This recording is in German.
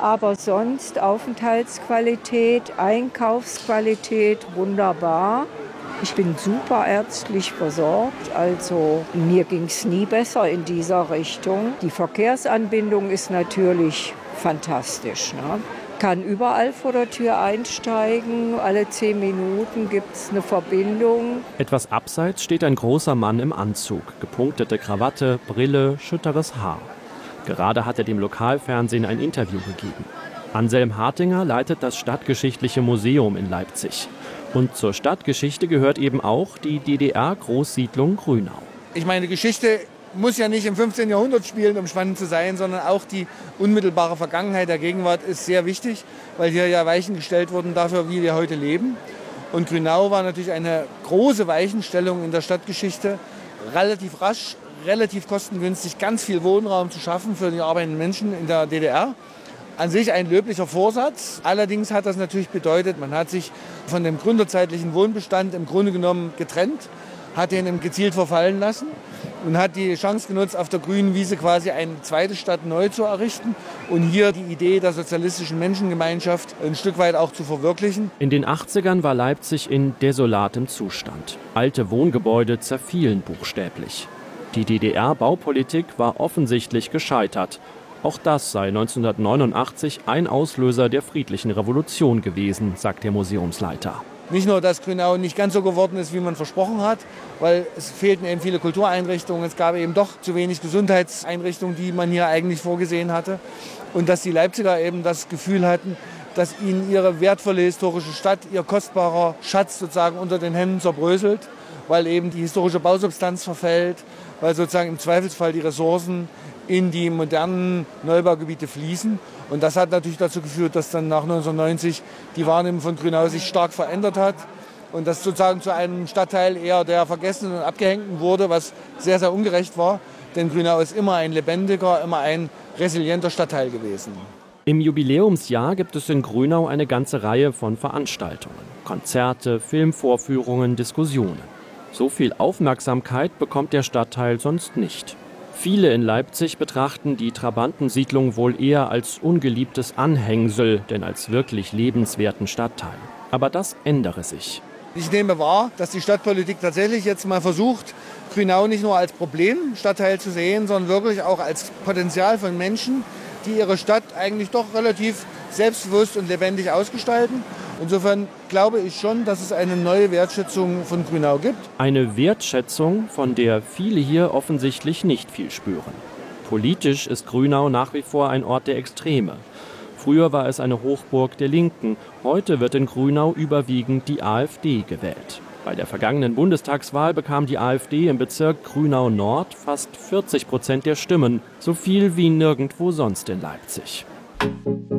Aber sonst Aufenthaltsqualität, Einkaufsqualität wunderbar. Ich bin super ärztlich versorgt, also mir ging es nie besser in dieser Richtung. Die Verkehrsanbindung ist natürlich fantastisch, ne? Kann überall vor der Tür einsteigen, alle 10 Minuten gibt es eine Verbindung. Etwas abseits steht ein großer Mann im Anzug, gepunktete Krawatte, Brille, schütteres Haar. Gerade hat er dem Lokalfernsehen ein Interview gegeben. Anselm Hartinger leitet das Stadtgeschichtliche Museum in Leipzig. Und zur Stadtgeschichte gehört eben auch die DDR-Großsiedlung Grünau. Ich meine, Geschichte muss ja nicht im 15. Jahrhundert spielen, um spannend zu sein, sondern auch die unmittelbare Vergangenheit der Gegenwart ist sehr wichtig, weil hier ja Weichen gestellt wurden dafür, wie wir heute leben. Und Grünau war natürlich eine große Weichenstellung in der Stadtgeschichte, relativ rasch, relativ kostengünstig, ganz viel Wohnraum zu schaffen für die arbeitenden Menschen in der DDR. An sich ein löblicher Vorsatz. Allerdings hat das natürlich bedeutet, man hat sich von dem gründerzeitlichen Wohnbestand im Grunde genommen getrennt, hat ihn gezielt verfallen lassen und hat die Chance genutzt, auf der grünen Wiese quasi eine zweite Stadt neu zu errichten und hier die Idee der sozialistischen Menschengemeinschaft ein Stück weit auch zu verwirklichen. In den 80ern war Leipzig in desolatem Zustand. Alte Wohngebäude zerfielen buchstäblich. Die DDR-Baupolitik war offensichtlich gescheitert. Auch das sei 1989 ein Auslöser der friedlichen Revolution gewesen, sagt der Museumsleiter. Nicht nur, dass Grünau nicht ganz so geworden ist, wie man versprochen hat, weil es fehlten eben viele Kultureinrichtungen, es gab eben doch zu wenig Gesundheitseinrichtungen, die man hier eigentlich vorgesehen hatte. Und dass die Leipziger eben das Gefühl hatten, dass ihnen ihre wertvolle historische Stadt, ihr kostbarer Schatz sozusagen unter den Händen zerbröselt, weil eben die historische Bausubstanz verfällt, weil sozusagen im Zweifelsfall die Ressourcen in die modernen Neubaugebiete fließen. Und das hat natürlich dazu geführt, dass dann nach 1990 die Wahrnehmung von Grünau sich stark verändert hat und das sozusagen zu einem Stadtteil eher der Vergessenen und Abgehängten wurde, was sehr, sehr ungerecht war. Denn Grünau ist immer ein lebendiger, immer ein resilienter Stadtteil gewesen. Im Jubiläumsjahr gibt es in Grünau eine ganze Reihe von Veranstaltungen. Konzerte, Filmvorführungen, Diskussionen. So viel Aufmerksamkeit bekommt der Stadtteil sonst nicht. Viele in Leipzig betrachten die Trabantensiedlung wohl eher als ungeliebtes Anhängsel, denn als wirklich lebenswerten Stadtteil. Aber das ändere sich. Ich nehme wahr, dass die Stadtpolitik tatsächlich jetzt mal versucht, Grünau nicht nur als Problemstadtteil zu sehen, sondern wirklich auch als Potenzial von Menschen, die ihre Stadt eigentlich doch relativ selbstbewusst und lebendig ausgestalten. Insofern glaube ich schon, dass es eine neue Wertschätzung von Grünau gibt. Eine Wertschätzung, von der viele hier offensichtlich nicht viel spüren. Politisch ist Grünau nach wie vor ein Ort der Extreme. Früher war es eine Hochburg der Linken. Heute wird in Grünau überwiegend die AfD gewählt. Bei der vergangenen Bundestagswahl bekam die AfD im Bezirk Grünau-Nord fast 40% der Stimmen. So viel wie nirgendwo sonst in Leipzig.